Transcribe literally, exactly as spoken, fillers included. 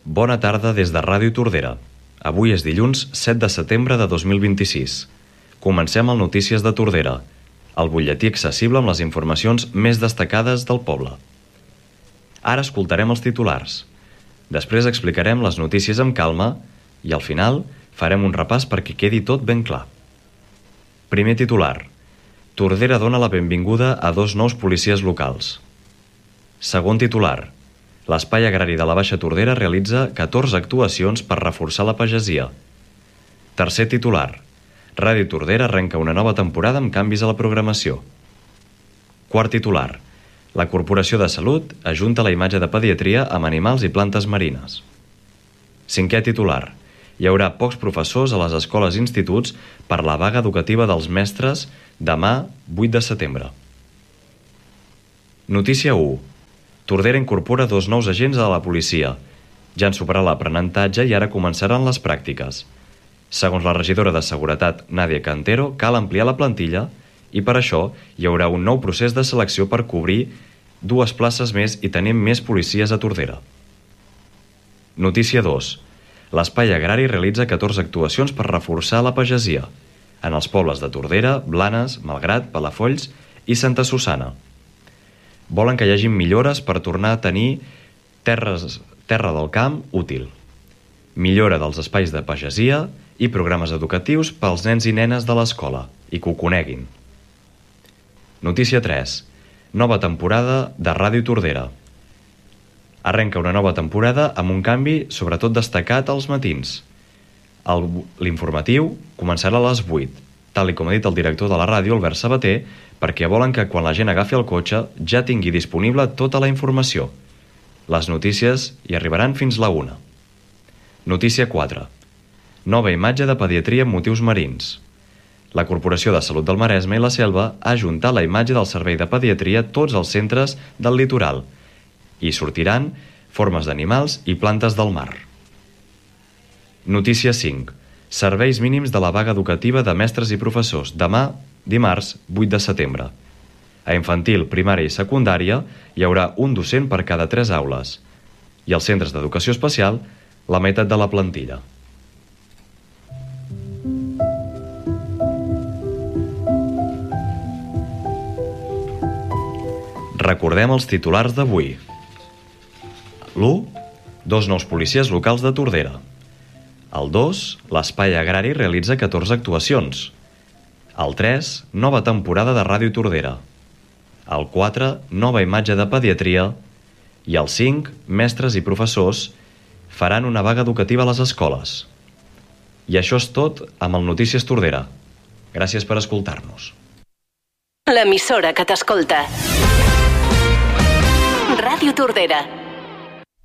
Bona tarda des de Ràdio Tordera. Avui és dilluns set de setembre de dos mil vint-i-sis. Comencem el Notícies de Tordera, el butlletí accessible amb les informacions més destacades del poble. Ara escoltarem els titulars. Després explicarem les notícies amb calma i al final farem un repàs perquè quedi tot ben clar. Primer titular. Tordera dona la benvinguda a dos nous policies locals. Segon titular. L'Espai Agrari de la Baixa Tordera realitza catorze actuacions per reforçar la pagesia. Tercer titular. Ràdio Tordera arrenca una nova temporada amb canvis a la programació. Quart titular. La Corporació de Salut ajunta la imatge de pediatria amb animals i plantes marines. Cinquè titular. Hi haurà pocs professors a les escoles i instituts per la vaga educativa dels mestres demà vuit de setembre. Notícia u. Tordera incorpora dos nous agents a la policia. Ja han superat l'aprenentatge i ara començaran les pràctiques. Segons la regidora de Seguretat, Nàdia Cantero, cal ampliar la plantilla i per això hi haurà un nou procés de selecció per cobrir dues places més i tenim més policies a Tordera. Notícia dos. L'Espai Agrari realitza catorze actuacions per reforçar la pagesia en els pobles de Tordera, Blanes, Malgrat, Palafolls i Santa Susanna. Volen que hi hagi millores per tornar a tenir terres, terra del camp útil, millora dels espais de pagesia i programes educatius pels nens i nenes de l'escola i que ho coneguin. Notícia tres. Nova temporada de Ràdio Tordera. Arrenca una nova temporada amb un canvi sobretot destacat als matins. El, l'informatiu començarà a les vuit, tal i com ha dit el director de la ràdio, Albert Sabater, perquè volen que quan la gent agafi el cotxe ja tingui disponible tota la informació. Les notícies hi arribaran fins la una. Notícia quatre. Nova imatge de pediatria amb motius marins. La Corporació de Salut del Maresme i la Selva ha ajuntat la imatge del servei de pediatria a tots els centres del litoral i sortiran formes d'animals i plantes del mar. Notícia cinc. Serveis mínims de la vaga educativa de mestres i professors demà, dimarts, vuit de setembre. A infantil, primària i secundària hi haurà un docent per cada tres aules i als centres d'educació especial la meitat de la plantilla. Recordem els titulars d'avui. l'u. Dos nous policies locals de Tordera. El dos. L'Espai Agrari realitza catorze actuacions. El tres. Nova temporada de Ràdio Tordera. El quatre. Nova imatge de pediatria. I el cinc. Mestres i professors faran una vaga educativa a les escoles. I això és tot amb el Notícies Tordera. Gràcies per escoltar-nos. L'emissora que t'escolta. Ràdio Tordera.